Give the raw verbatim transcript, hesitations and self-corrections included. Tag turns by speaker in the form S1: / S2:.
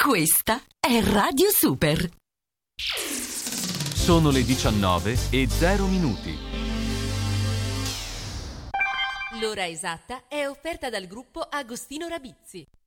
S1: Questa è Radio Super.
S2: Sono le diciannove e zero minuti.
S3: L'ora esatta è offerta dal gruppo Agostino Rabizzi.